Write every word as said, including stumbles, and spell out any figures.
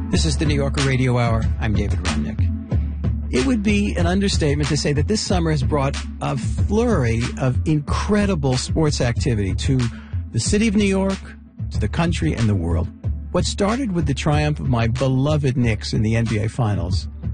This is the New Yorker Radio Hour. I'm David Remnick. It would be an understatement to say that this summer has brought a flurry of incredible sports activity to the city of New York, to the country, and the world. What started with the triumph of my beloved Knicks in the N B A Finals